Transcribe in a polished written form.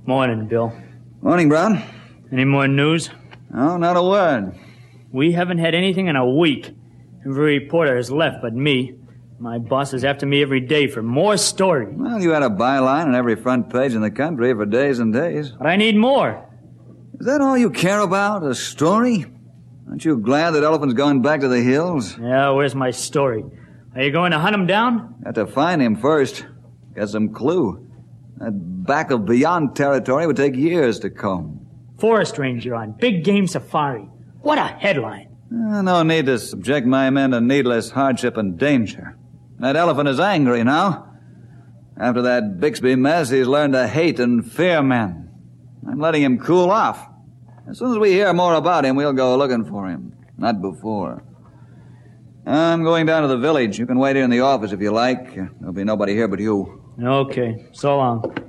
Morning, Bill. Morning, Brown. Any more news? No, not a word. We haven't had anything in a week. Every reporter has left but me. My boss is after me every day for more stories. Well, you had a byline on every front page in the country for days and days. But I need more. Is that all you care about, a story? Aren't you glad that Elephant's gone back to the hills? Yeah, where's my story? Are you going to hunt him down? Have to find him first. Get some clue. That back of beyond territory would take years to comb. Forest ranger on big game safari. What a headline. No need to subject my men to needless hardship and danger. That Elephant is angry now. After that Bixby mess, he's learned to hate and fear men. I'm letting him cool off. As soon as we hear more about him, we'll go looking for him. Not before. I'm going down to the village. You can wait here in the office if you like. There'll be nobody here but you. Okay, so long.